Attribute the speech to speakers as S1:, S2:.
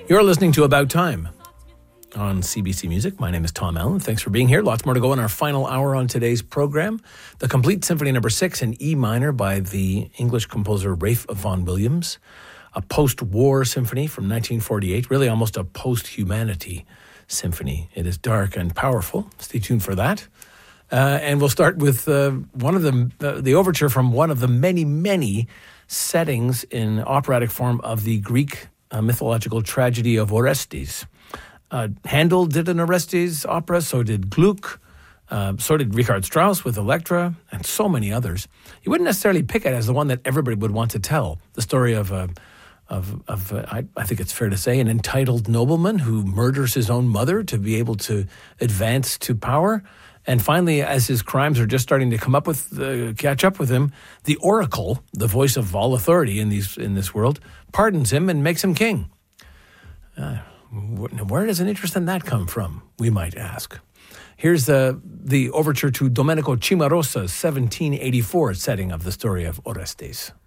S1: You're listening to About Time on CBC Music. My name is Tom Allen. Thanks for being here. Lots more to go in our final hour on today's program. The Complete Symphony No. 6 in E minor by the English composer Ralph Vaughan Williams. A post-war symphony from 1948, really almost a post-humanity symphony. It is dark and powerful. Stay tuned for that. And we'll start with one of the overture from one of the many, many settings in operatic form of the Greek mythological tragedy of Orestes. Handel did an Orestes opera, so did Gluck, so did Richard Strauss with Elektra, and so many others. You wouldn't necessarily pick it as the one that everybody would want to tell. The story of I think it's fair to say, an entitled nobleman who murders his own mother to be able to advance to power. And finally, as his crimes are just starting to catch up with him, the oracle, the voice of all authority in this world, pardons him and makes him king. Where does an interest in that come from, we might ask? Here's the overture to Domenico Cimarosa's 1784 setting of the story of Orestes.